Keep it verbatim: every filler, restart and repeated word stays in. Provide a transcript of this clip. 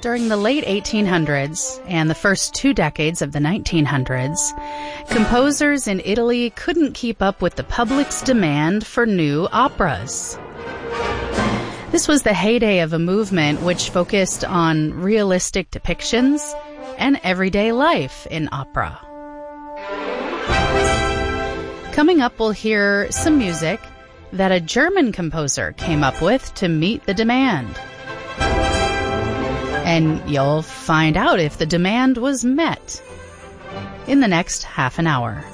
During the late eighteen hundreds and the first two decades of the nineteen hundreds, composers in Italy couldn't keep up with the public's demand for new operas. This was the heyday of a movement which focused on realistic depictions and everyday life in opera. Coming up, we'll hear some music that a German composer came up with to meet the demand. And you'll find out if the demand was met in the next half an hour.